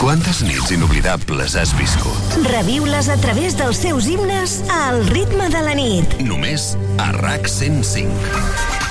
Quantes nits inoblidables has viscut? Reviu-les a través dels seus himnes al ritme de la nit. Només a RAC 105.